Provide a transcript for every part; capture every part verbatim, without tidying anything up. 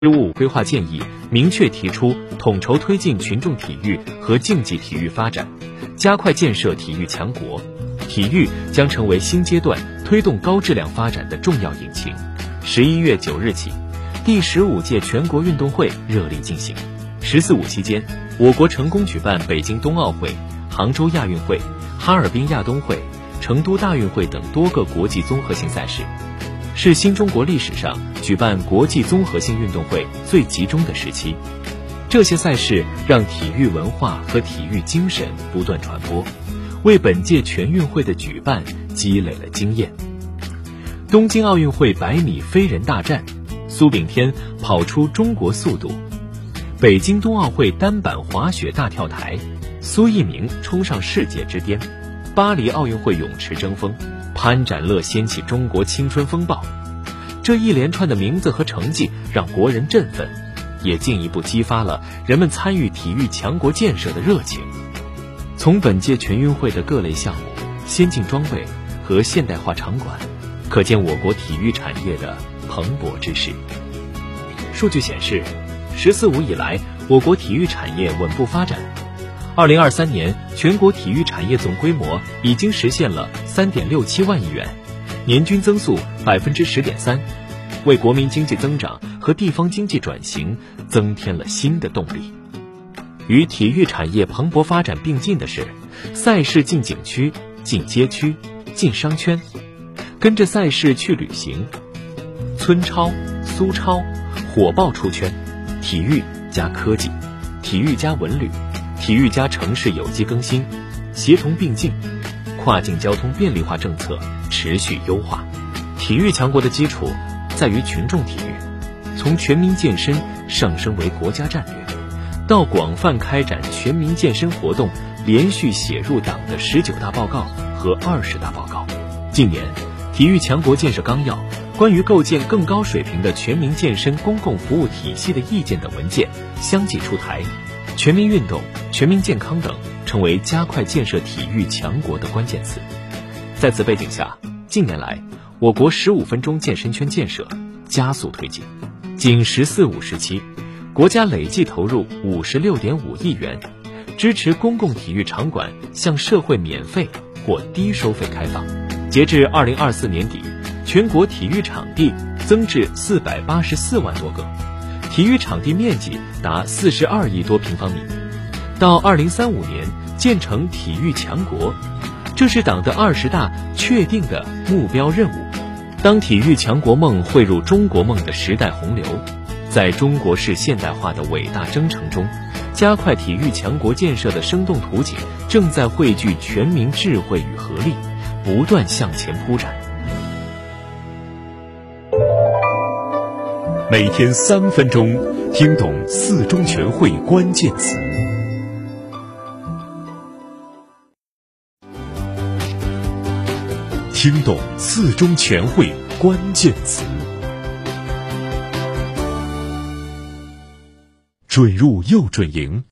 “十五五”规划建议明确提出，统筹推进群众体育和竞技体育发展，加快建设体育强国。体育将成为新阶段推动高质量发展的重要引擎。十一月九日起，第十五届全国运动会热力进行。“十四五”期间，我国成功举办北京冬奥会、杭州亚运会、哈尔滨亚冬会、成都大运会等多个国际综合性赛事，是新中国历史上举办国际综合性运动会最集中的时期。这些赛事让体育文化和体育精神不断传播，为本届全运会的举办积累了经验。东京奥运会百米飞人大战，苏炳添跑出中国速度；北京冬奥会单板滑雪大跳台，苏翊鸣冲上世界之巅；巴黎奥运会泳池争锋，潘展乐掀起中国青春风暴。这一连串的名字和成绩让国人振奋，也进一步激发了人们参与体育强国建设的热情。从本届全运会的各类项目、先进装备和现代化场馆，可见我国体育产业的蓬勃之势。数据显示，“十四五”以来，我国体育产业稳步发展。二零二三年，全国体育产业总规模已经实现了 三点六七万亿元，年均增速 百分之十点三， 为国民经济增长和地方经济转型增添了新的动力。与体育产业蓬勃发展并进的是，赛事进景区、进街区、进商圈，跟着赛事去旅行。村超、苏超火爆出圈，体育加科技，体育加文旅，体育加城市有机更新，协同并进，跨境交通便利化政策持续优化。体育强国的基础在于群众体育，从全民健身上升为国家战略，到广泛开展全民健身活动，连续写入党的十九大报告和二十大报告。近年，体育强国建设纲要、关于构建更高水平的全民健身公共服务体系的意见等文件相继出台，全民运动、全民健康等成为加快建设体育强国的关键词。在此背景下，近年来我国十五分钟健身圈建设加速推进。仅“十四五”时期，国家累计投入 五十六点五亿元，支持公共体育场馆向社会免费或低收费开放。截至二零二四年底，全国体育场地增至四百八十四万多个，体育场地面积达四十二亿多平方米。到二零三五年建成体育强国，这是党的二十大确定的目标任务。当体育强国梦汇入中国梦的时代洪流，在中国式现代化的伟大征程中，加快体育强国建设的生动图景正在汇聚全民智慧与合力，不断向前铺展。 每天三分钟，听懂四中全会关键词。听懂四中全会关键词。准入又准营。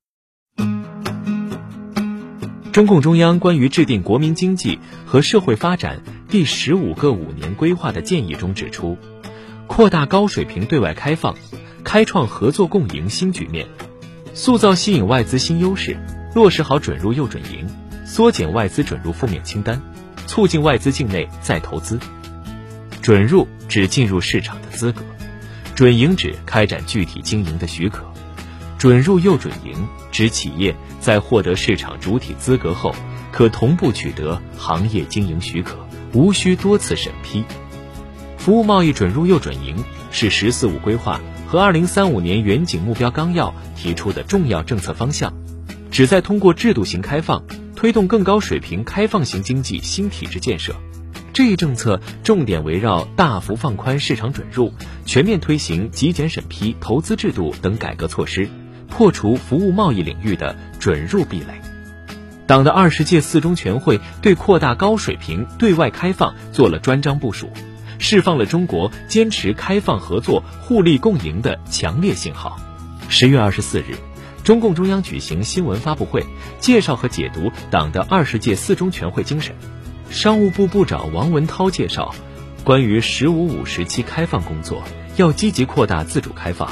中共中央关于制定国民经济和社会发展第十五个五年规划的建议中指出，扩大高水平对外开放，开创合作共赢新局面，塑造吸引外资新优势，落实好准入又准营，缩减外资准入负面清单，促进外资境内再投资。准入指进入市场的资格，准营指开展具体经营的许可。准入又准营指企业在获得市场主体资格后，可同步取得行业经营许可，无需多次审批。服务贸易准入又准营是“十四五”规划和二零三五年远景目标纲要提出的重要政策方向，旨在通过制度型开放，推动更高水平开放型经济新体制建设。这一政策重点围绕大幅放宽市场准入、全面推行极简审批、投资制度等改革措施，破除服务贸易领域的准入壁垒。党的二十届四中全会对扩大高水平对外开放做了专章部署，释放了中国坚持开放合作、互利共赢的强烈信号。十月二十四日，中共中央举行新闻发布会，介绍和解读党的二十届四中全会精神。商务部部长王文涛介绍，关于“十五五”时期开放工作，要积极扩大自主开放，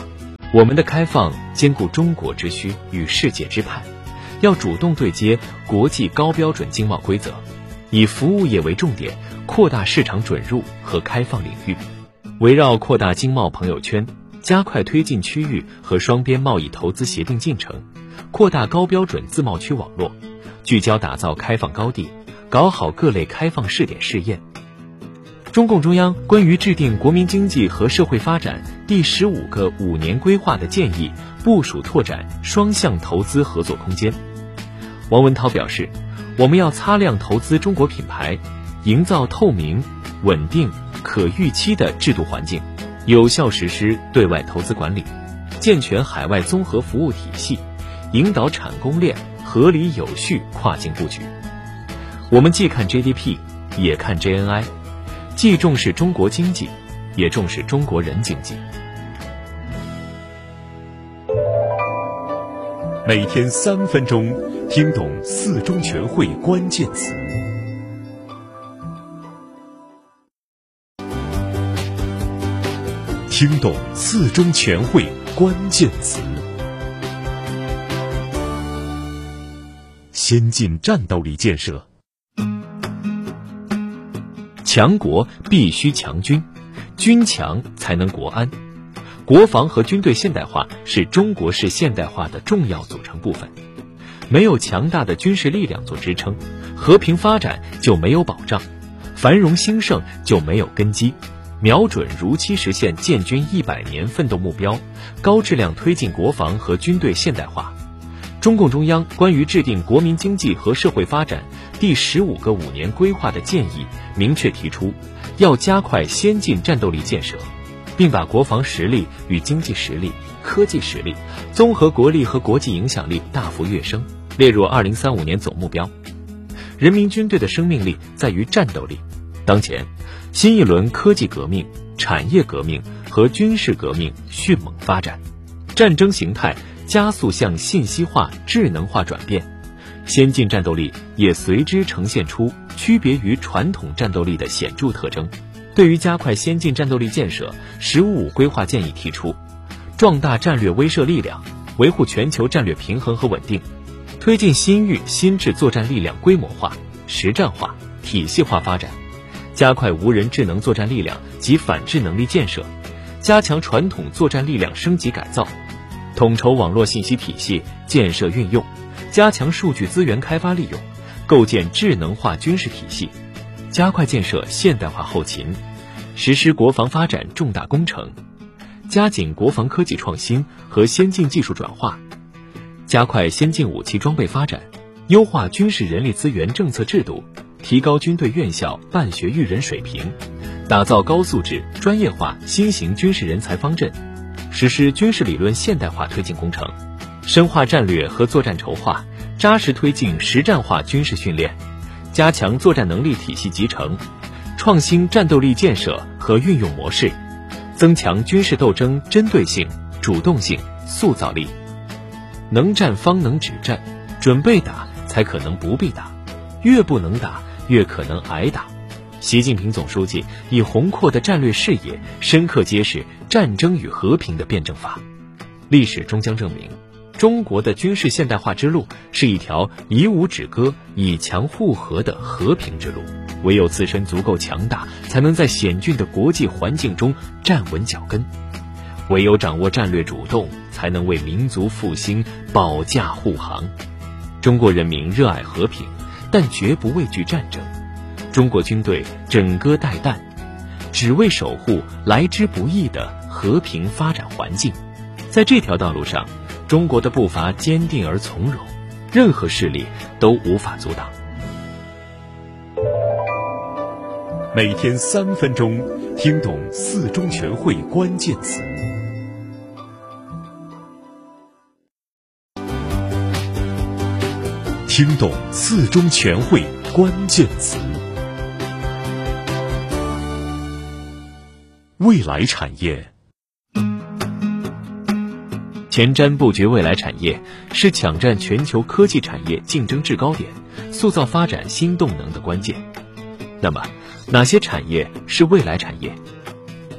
我们的开放兼顾中国之需与世界之盼，要主动对接国际高标准经贸规则，以服务业为重点，扩大市场准入和开放领域，围绕扩大经贸朋友圈，加快推进区域和双边贸易投资协定进程，扩大高标准自贸区网络，聚焦打造开放高地，搞好各类开放试点试验。中共中央关于制定国民经济和社会发展第十五个五年规划的建议部署拓展双向投资合作空间。王文涛表示，我们要擦亮投资中国品牌，营造透明、稳定、可预期的制度环境，有效实施对外投资管理，健全海外综合服务体系，引导产供链合理有序跨境布局。我们既看 G D P， 也看 G N I，既重视中国经济，也重视中国人经济。 每天三分钟，听懂四中全会关键词。听懂四中全会关键词。先进战斗力建设。 强国必须强军，军强才能国安。国防和军队现代化是中国式现代化的重要组成部分。没有强大的军事力量做支撑，和平发展就没有保障，繁荣兴盛就没有根基。瞄准如期实现建军一百年奋斗目标，高质量推进国防和军队现代化。中共中央关于制定国民经济和社会发展第十五个五年规划的建议明确提出，要加快先进战斗力建设，并把国防实力与经济实力、科技实力、综合国力和国际影响力大幅跃升，列入二零三五年总目标。人民军队的生命力在于战斗力。当前，新一轮科技革命、产业革命和军事革命迅猛发展，战争形态加速向信息化、智能化转变，先进战斗力也随之呈现出区别于传统战斗力的显著特征。对于加快先进战斗力建设，十五五规划建议提出，壮大战略威慑力量，维护全球战略平衡和稳定，推进新域新质作战力量规模化、实战化、体系化发展，加快无人智能作战力量及反制能力建设，加强传统作战力量升级改造，统筹网络信息体系建设运用，加强数据资源开发利用，构建智能化军事体系，加快建设现代化后勤，实施国防发展重大工程，加紧国防科技创新和先进技术转化，加快先进武器装备发展，优化军事人力资源政策制度，提高军队院校办学育人水平，打造高素质、专业化新型军事人才方阵，实施军事理论现代化推进工程，深化战略和作战筹划，扎实推进实战化军事训练，加强作战能力体系集成，创新战斗力建设和运用模式，增强军事斗争针对性、主动性、塑造力。能战方能止战，准备打才可能不必打，越不能打越可能挨打。习近平总书记以宏阔的战略视野，深刻揭示战争与和平的辩证法。历史终将证明，中国的军事现代化之路是一条以武止戈、以强护和的和平之路。唯有自身足够强大，才能在险峻的国际环境中站稳脚跟；唯有掌握战略主动，才能为民族复兴保驾护航。中国人民热爱和平，但绝不畏惧战争。中国军队枕戈待旦，只为守护来之不易的和平发展环境。在这条道路上，中国的步伐坚定而从容，任何势力都无法阻挡。 每天三分钟，听懂四中全会关键词。听懂四中全会关键词。未来产业。前瞻布局未来产业，是抢占全球科技产业竞争制高点、塑造发展新动能的关键。那么，哪些产业是未来产业？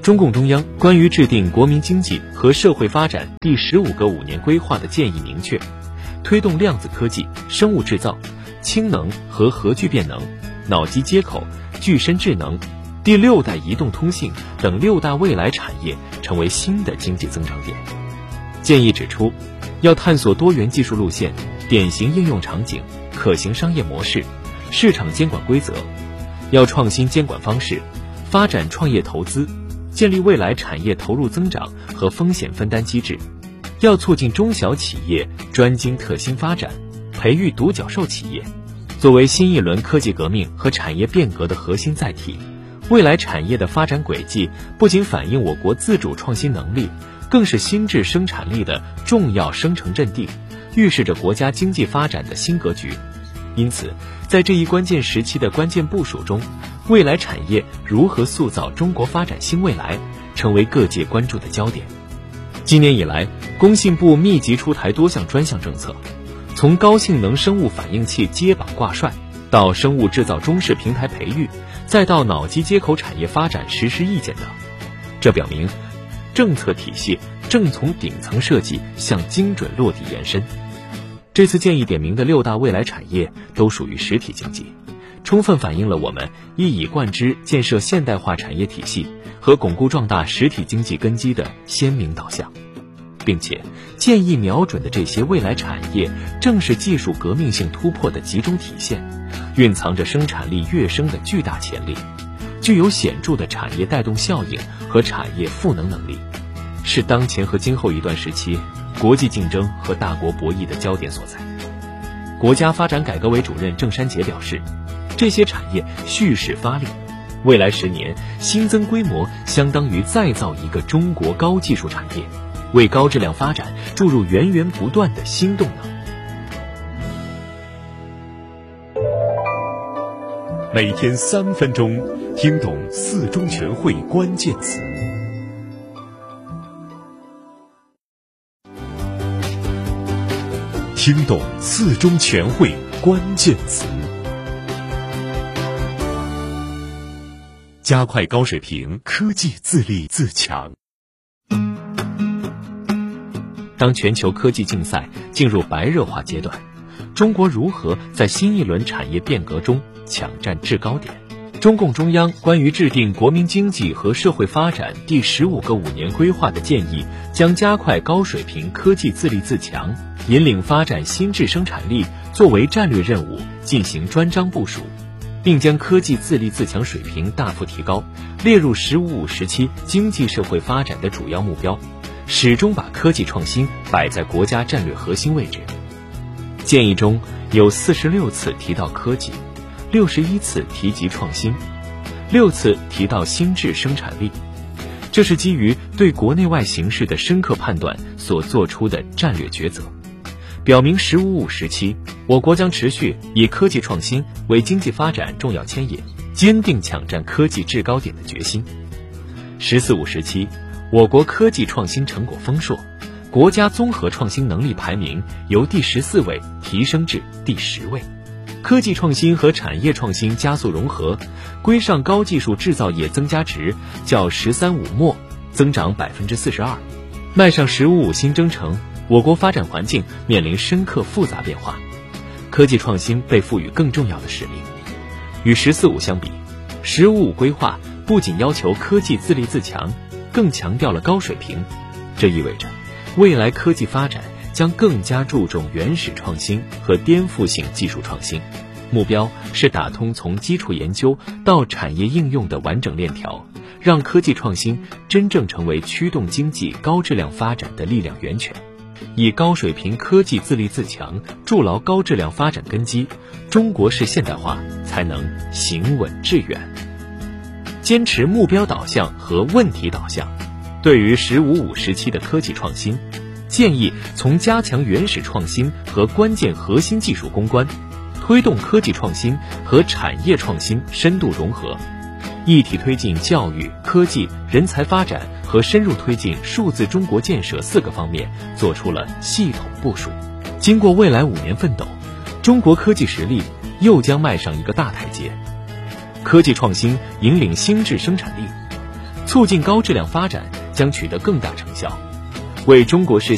中共中央关于制定国民经济和社会发展第十五个五年规划的建议明确，推动量子科技、生物制造、氢能和核聚变能、脑机接口、具身智能、第六代移动通信等六大未来产业成为新的经济增长点。建议指出，要探索多元技术路线、典型应用场景、可行商业模式、市场监管规则，要创新监管方式，发展创业投资，建立未来产业投入增长和风险分担机制，要促进中小企业专精特新发展，培育独角兽企业。作为新一轮科技革命和产业变革的核心载体，未来产业的发展轨迹不仅反映我国自主创新能力，更是新质生产力的重要生成阵地，预示着国家经济发展的新格局。因此，在这一关键时期的关键部署中，未来产业如何塑造中国发展新未来，成为各界关注的焦点。今年以来，工信部密集出台多项专项政策，从高性能生物反应器接榜挂帅，到生物制造中试平台培育，再到脑机接口产业发展实施意见等，这表明政策体系正从顶层设计向精准落地延伸。这次建议点名的六大未来产业都属于实体经济，充分反映了我们一以贯之建设现代化产业体系和巩固壮大实体经济根基的鲜明导向。并且建议瞄准的这些未来产业正是技术革命性突破的集中体现，蕴藏着生产力跃升的巨大潜力，具有显著的产业带动效应和产业赋能能力，是当前和今后一段时期国际竞争和大国博弈的焦点所在。国家发展改革委主任郑山杰表示，这些产业蓄势发力，未来十年新增规模相当于再造一个中国高技术产业，为高质量发展注入源源不断的新动能。 每天三分钟，听懂四中全会关键词。听懂四中全会关键词。加快高水平科技自立自强。 当全球科技竞赛进入白热化阶段，中国如何在新一轮产业变革中抢占制高点？中共中央关于制定国民经济和社会发展第十五个五年规划的建议，将加快高水平科技自立自强，引领发展新质生产力作为战略任务进行专章部署，并将科技自立自强水平大幅提高，列入“十五五”时期经济社会发展的主要目标，始终把科技创新摆在国家战略核心位置。建议中有四十六次提到科技，六十一次提及创新，六次提到新质生产力。这是基于对国内外形势的深刻判断所做出的战略抉择，表明“十五五”时期我国将持续以科技创新为经济发展重要牵引，坚定抢占科技制高点的决心。“十四五”时期我国科技创新成果丰硕，国家综合创新能力排名由第十四位提升至第十位，科技创新和产业创新加速融合，规上高技术制造业增加值较“十三五”末增长 百分之四十二， 迈上“十五五”新征程，我国发展环境面临深刻复杂变化，科技创新被赋予更重要的使命。与“十四五”相比，“十五五”规划不仅要求科技自立自强，更强调了高水平。这意味着未来科技发展将更加注重原始创新和颠覆性技术创新，目标是打通从基础研究到产业应用的完整链条，让科技创新真正成为驱动经济高质量发展的力量源泉。以高水平科技自立自强筑牢高质量发展根基，中国式现代化才能行稳致远。坚持目标导向和问题导向，对于“十五五”时期的科技创新，建议从加强原始创新和关键核心技术攻关，推动科技创新和产业创新深度融合，一体推进教育、科技、人才发展和深入推进数字中国建设四个方面做出了系统部署。经过未来五年奋斗，中国科技实力又将迈上一个大台阶。科技创新引领新质生产力， 促进高质量发展将取得更大成效，为中国式